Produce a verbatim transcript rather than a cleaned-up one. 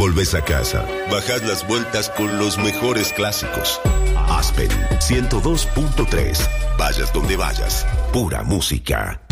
Volves a casa, bajas las vueltas con los mejores clásicos. Aspen ciento dos punto tres. Vayas donde vayas, pura música.